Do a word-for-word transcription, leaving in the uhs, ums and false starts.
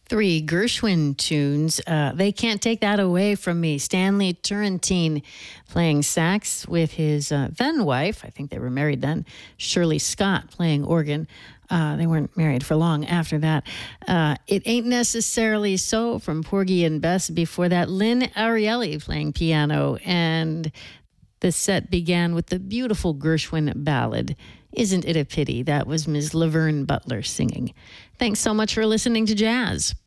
Three Gershwin tunes. Uh, they can't take that away from me. Stanley Turrentine playing sax with his uh, then wife, I think they were married then, Shirley Scott playing organ. Uh, they weren't married for long after that. Uh, It Ain't Necessarily So from Porgy and Bess. Before that, Lynn Ariely playing piano. And the set began with the beautiful Gershwin ballad, Isn't It a Pity? That was Miz Laverne Butler singing. Thanks so much for listening to Jazz.